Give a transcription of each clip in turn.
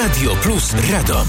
Radio Plus Radom.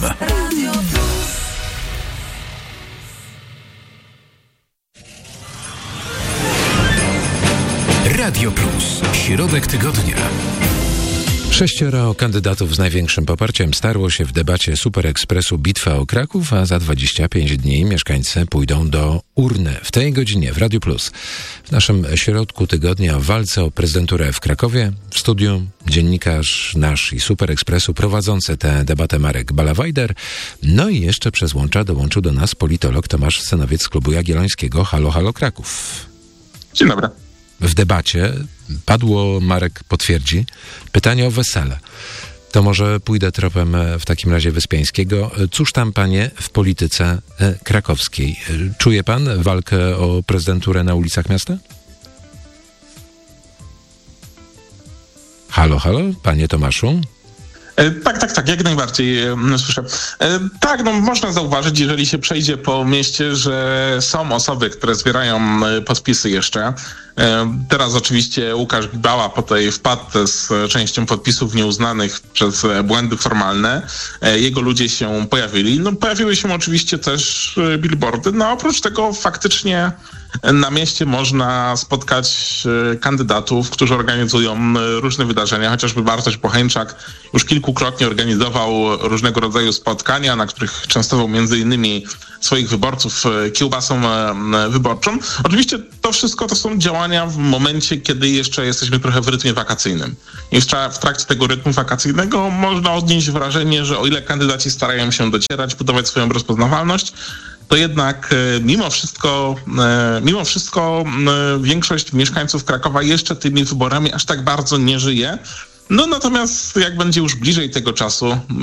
Radio Plus. Środek tygodnia. 6 kandydatów z największym poparciem starło się w debacie Super Expressu Bitwa o Kraków, a za 25 dni mieszkańcy pójdą do urny. W tej godzinie w Radio Plus, w naszym środku tygodnia, w walce o prezydenturę w Krakowie, w studiu dziennikarz nasz i Super Expressu prowadzący tę debatę Marek Ballawajder. No i jeszcze przez łącza dołączył do nas politolog Tomasz Senowiec z Klubu Jagiellońskiego. Halo, halo Kraków. Dzień dobry. W debacie padło, Marek potwierdzi, pytanie o wesele. To może pójdę tropem w takim razie Wyspiańskiego. Cóż tam, panie, w polityce krakowskiej? Czuje pan walkę o prezydenturę na ulicach miasta? Halo, halo, panie Tomaszu? Tak, jak najbardziej słyszę. Tak, można zauważyć, jeżeli się przejdzie po mieście, że są osoby, które zbierają podpisy jeszcze. Teraz oczywiście Łukasz Gibała po tej wpadce z częścią podpisów nieuznanych przez błędy formalne. Jego ludzie się pojawili. Pojawiły się oczywiście też billboardy. Oprócz tego faktycznie na mieście można spotkać kandydatów, którzy organizują różne wydarzenia. Chociażby Bartosz Bocheńczak już kilkukrotnie organizował różnego rodzaju spotkania, na których częstował między innymi swoich wyborców kiełbasą wyborczą. Oczywiście to wszystko to są działania w momencie, kiedy jeszcze jesteśmy trochę w rytmie wakacyjnym. I w trakcie tego rytmu wakacyjnego można odnieść wrażenie, że o ile kandydaci starają się docierać, budować swoją rozpoznawalność, to jednak mimo wszystko większość mieszkańców Krakowa jeszcze tymi wyborami aż tak bardzo nie żyje. Natomiast jak będzie już bliżej tego czasu,